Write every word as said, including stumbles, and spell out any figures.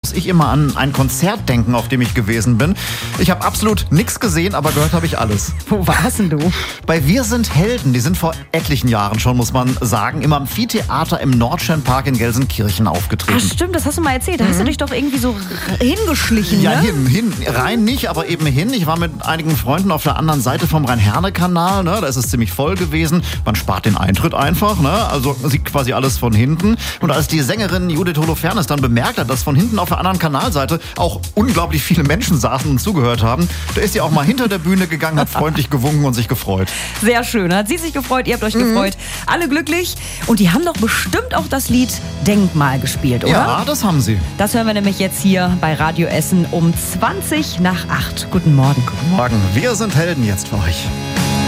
muss ich immer an ein Konzert denken, auf dem ich gewesen bin. Ich habe absolut nichts gesehen, aber gehört habe ich alles. Wo warst denn du? Bei Wir sind Helden, die sind vor etlichen Jahren schon, muss man sagen, im Amphitheater im Nordsternpark in Gelsenkirchen aufgetreten. Ach stimmt, das hast du mal erzählt. Da hast du dich doch irgendwie so hingeschlichen, Ja, ne? hin, hin, rein nicht, aber eben hin. Ich war mit einigen Freunden auf der anderen Seite vom Rhein-Herne-Kanal, ne? Da ist es ziemlich voll gewesen. Man spart den Eintritt einfach, ne? Also sieht quasi alles von hinten. Und als die Sängerin Judith Holofernes dann bemerkt hat, dass von hinten auf der anderen Kanalseite auch unglaublich viele Menschen saßen und zugehört haben, da ist sie auch mal hinter der Bühne gegangen, hat freundlich gewunken und sich gefreut. Sehr schön. Hat sie sich gefreut, ihr habt euch mhm. gefreut. Alle glücklich. Und die haben doch bestimmt auch das Lied Denkmal gespielt, oder? Ja, das haben sie. Das hören wir nämlich jetzt hier bei Radio Essen um zwanzig nach acht. Guten Morgen. Guten Morgen. Wir sind Helden jetzt für euch.